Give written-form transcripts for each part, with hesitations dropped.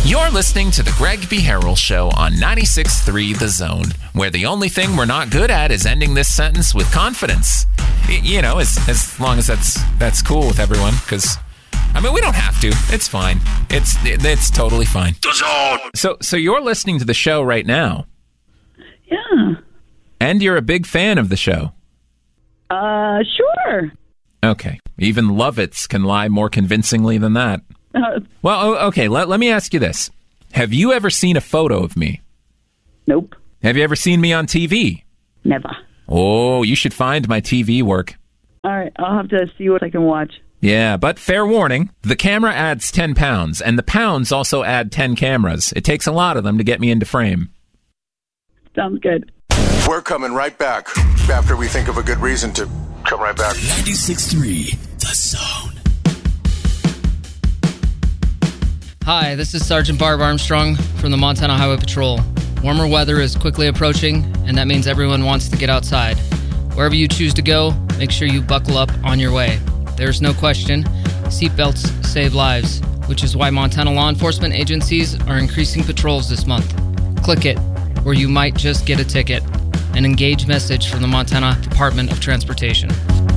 You're listening to the Greg B. Harrell Show on 96.3 The Zone, where the only thing we're not good at is ending this sentence with confidence. You know, as long as that's cool with everyone, because, I mean, we don't have to. It's fine. It's totally fine. The Zone! So you're listening to the show right now. Yeah. And you're a big fan of the show. Sure. Okay. Even Lovitz can lie more convincingly than that. Well, okay, let me ask you this. Have you ever seen a photo of me? Nope. Have you ever seen me on TV? Never. Oh, you should find my TV work. All right, I'll have to see what I can watch. Yeah, but fair warning, the camera adds 10 pounds, and the pounds also add 10 cameras. It takes a lot of them to get me into frame. Sounds good. We're coming right back after we think of a good reason to come right back. 96.3 The Zone. Hi, this is Sergeant Barb Armstrong from the Montana Highway Patrol. Warmer weather is quickly approaching, and that means everyone wants to get outside. Wherever you choose to go, make sure you buckle up on your way. There's no question, seatbelts save lives, which is why Montana law enforcement agencies are increasing patrols this month. Click it, or you might just get a ticket. An engaged message from the Montana Department of Transportation.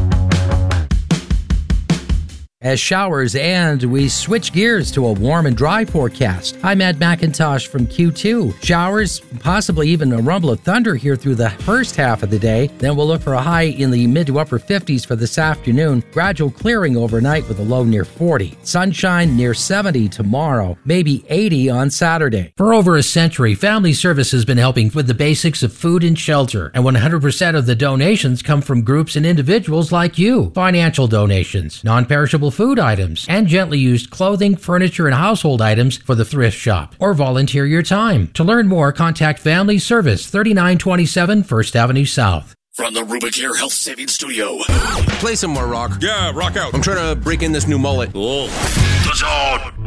As showers end, we switch gears to a warm and dry forecast. I'm Ed McIntosh from Q2. Showers, possibly even a rumble of thunder here through the first half of the day. Then we'll look for a high in the mid to upper 50s for this afternoon. Gradual clearing overnight with a low near 40. Sunshine near 70 tomorrow, maybe 80 on Saturday. For over a century, Family Service has been helping with the basics of food and shelter. And 100% of the donations come from groups and individuals like you. Financial donations, non-perishable food items, and gently used clothing, furniture, and household items for the thrift shop. Or volunteer your time. To learn more, contact Family Service, 3927 1st Avenue South. From the Rubicare Health Savings Studio. Play some more rock. Yeah, rock out. I'm trying to break in this new mullet. The Zone.